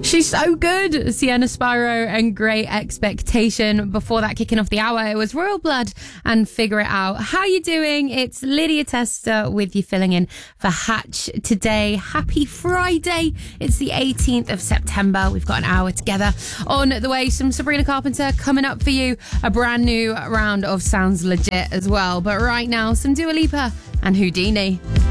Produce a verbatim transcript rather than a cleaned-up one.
She's so good. Sienna Spyro and Great Expectation. Before that, kicking off the hour, it was Royal Blood and Figure It Out. How you doing? It's Lydia Tester with you filling in for Hatch today. Happy Friday. It's the eighteenth of September. We've got an hour together. On the way, some Sabrina Carpenter coming up for you. A brand new round of Sounds Legit as well. But right now, some Dua Lipa and Houdini.